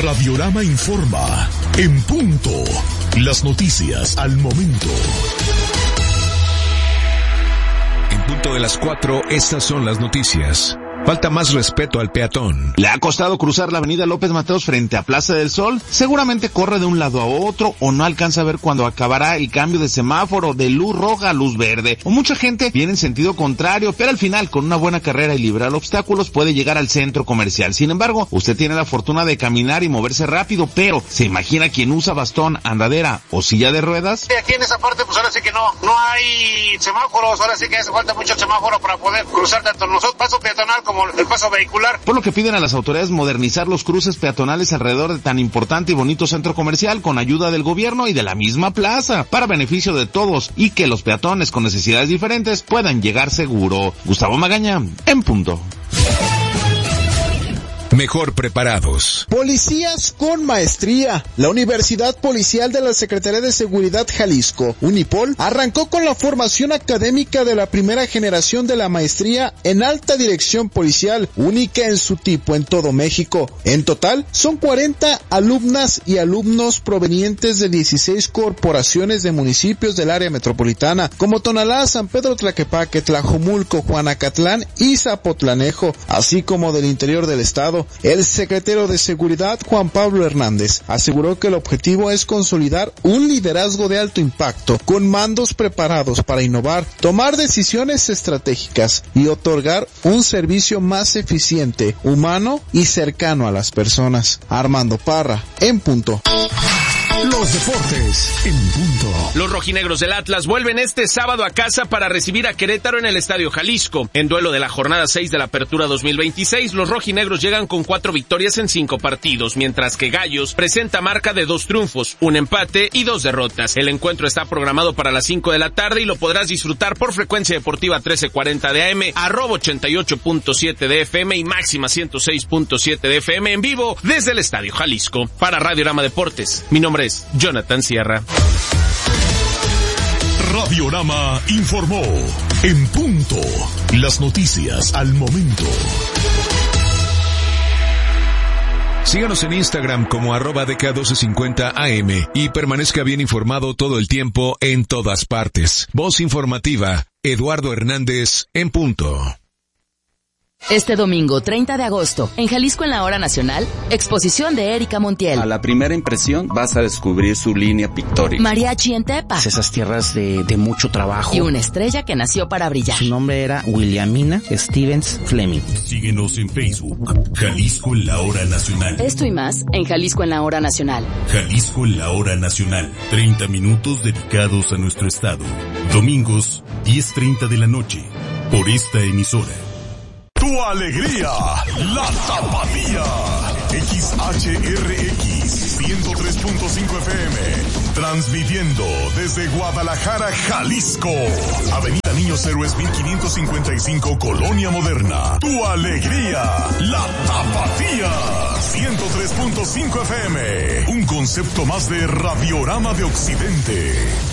Radiorama informa. En punto. Las noticias al momento. En punto de las 4, estas son las noticias. Falta más respeto al peatón. Le ha costado cruzar la avenida López Mateos frente a Plaza del Sol. Seguramente corre de un lado a otro o no alcanza a ver cuándo acabará el cambio de semáforo de luz roja a luz verde. O mucha gente viene en sentido contrario, pero al final con una buena carrera y liberar obstáculos puede llegar al centro comercial. Sin embargo, usted tiene la fortuna de caminar y moverse rápido, pero ¿se imagina quien usa bastón, andadera o silla de ruedas? Aquí en esa parte pues ahora sí que no hay semáforos, ahora sí que hace falta mucho semáforo para poder cruzar tanto nosotros paso peatonal como el paso vehicular. Por lo que piden a las autoridades modernizar los cruces peatonales alrededor de tan importante y bonito centro comercial con ayuda del gobierno y de la misma plaza, para beneficio de todos y que los peatones con necesidades diferentes puedan llegar seguro. Gustavo Magaña, en punto. Mejor preparados. Policías con maestría. La Universidad Policial de la Secretaría de Seguridad Jalisco, Unipol, arrancó con la formación académica de la primera generación de la maestría en alta dirección policial, única en su tipo en todo México. En total, son 40 alumnas y alumnos provenientes de 16 corporaciones de municipios del área metropolitana, como Tonalá, San Pedro Tlaquepaque, Tlajomulco, Juanacatlán y Zapotlanejo, así como del interior del estado. El secretario de Seguridad, Juan Pablo Hernández, aseguró que el objetivo es consolidar un liderazgo de alto impacto, con mandos preparados para innovar, tomar decisiones estratégicas y otorgar un servicio más eficiente, humano y cercano a las personas. Armando Parra, en punto. Los deportes en punto. Los rojinegros del Atlas vuelven este sábado a casa para recibir a Querétaro en el Estadio Jalisco. En duelo de la jornada 6 de la Apertura 2026, los rojinegros llegan con 4 victorias en 5 partidos, mientras que Gallos presenta marca de 2 triunfos, 1 empate y 2 derrotas. El encuentro está programado para las 5 de la tarde y lo podrás disfrutar por Frecuencia Deportiva 1340 de AM, @88.7 de FM y máxima 106.7 de FM en vivo desde el Estadio Jalisco. Para Radiorama Deportes, mi nombre es Jonathan Sierra. Radiorama informó. En punto. Las noticias al momento. Síganos en Instagram como @DK1250AM y permanezca bien informado todo el tiempo en todas partes. Voz informativa, Eduardo Hernández, en punto. Este domingo 30 de agosto, en Jalisco en la Hora Nacional, exposición de Erika Montiel. A la primera impresión vas a descubrir su línea pictórica. Mariachi en Tepa. Esas tierras de mucho trabajo. Y una estrella que nació para brillar. Su nombre era Williamina Stevens Fleming. Síguenos en Facebook, Jalisco en la Hora Nacional. Esto y más en Jalisco en la Hora Nacional. Jalisco en la Hora Nacional. 30 minutos dedicados a nuestro estado. Domingos, 10:30 de la noche. Por esta emisora. Tu alegría, la Tapatía. XHRX 103.5 FM. Transmitiendo desde Guadalajara, Jalisco. Avenida Niños Héroes 1555, Colonia Moderna. Tu alegría, la Tapatía. 103.5 FM. Un concepto más de Radiorama de Occidente.